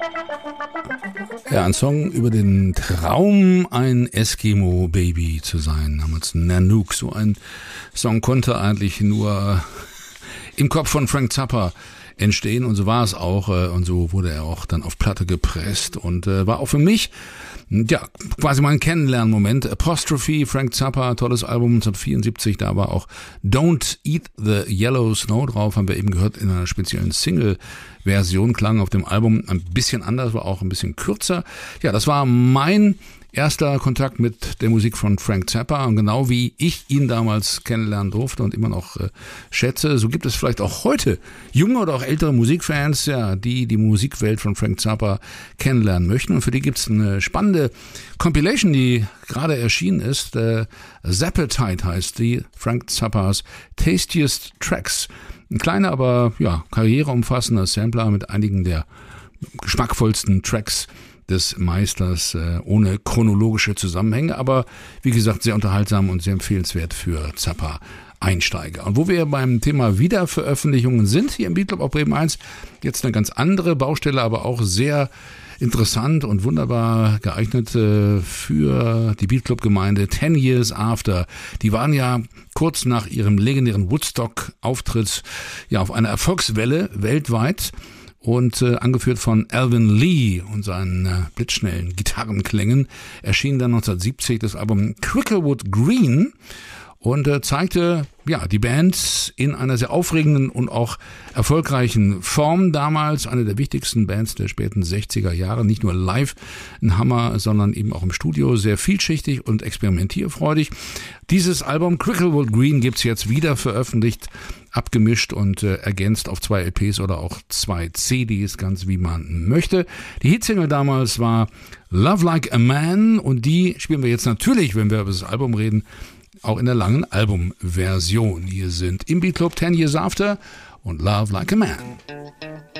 Ja, ein Song über den Traum, ein Eskimo-Baby zu sein, namens Nanook. So ein Song konnte eigentlich nur im Kopf von Frank Zappa entstehen und so war es auch und so wurde er auch dann auf Platte gepresst und war auch für mich ja quasi mein Kennenlernmoment. Apostrophe, Frank Zappa, tolles Album 1974, da war auch Don't Eat the Yellow Snow drauf, haben wir eben gehört in einer speziellen Single-Version, klang auf dem Album ein bisschen anders, war auch ein bisschen kürzer. Ja, das war mein erster Kontakt mit der Musik von Frank Zappa und genau wie ich ihn damals kennenlernen durfte und immer noch schätze, so gibt es vielleicht auch heute junge oder auch ältere Musikfans, ja, die die Musikwelt von Frank Zappa kennenlernen möchten und für die gibt es eine spannende Compilation, die gerade erschienen ist. Zappetite heißt die, Frank Zappas Tastiest Tracks. Ein kleiner, aber ja, karriereumfassender Sampler mit einigen der geschmackvollsten Tracks des Meisters, ohne chronologische Zusammenhänge, aber wie gesagt sehr unterhaltsam und sehr empfehlenswert für Zappa-Einsteiger. Und wo wir beim Thema Wiederveröffentlichungen sind, hier im Beat Club auf Bremen 1, jetzt eine ganz andere Baustelle, aber auch sehr interessant und wunderbar geeignet für die Beat Club-Gemeinde 10 Years After. Die waren ja kurz nach ihrem legendären Woodstock-Auftritt ja auf einer Erfolgswelle weltweit und angeführt von Alvin Lee und seinen blitzschnellen Gitarrenklängen erschien dann 1970 das Album Cricklewood Green und zeigte ja die Band in einer sehr aufregenden und auch erfolgreichen Form damals, eine der wichtigsten Bands der späten 60er Jahre, nicht nur live ein Hammer, sondern eben auch im Studio, sehr vielschichtig und experimentierfreudig. Dieses Album Cricklewood Green gibt's jetzt wieder veröffentlicht, abgemischt und ergänzt auf 2 LPs oder auch 2 CDs, ganz wie man möchte. Die Hitsingle damals war Love Like a Man und die spielen wir jetzt natürlich, wenn wir über das Album reden, auch in der langen Albumversion. Hier sind im Beat Club 10 Years After und Love Like a Man.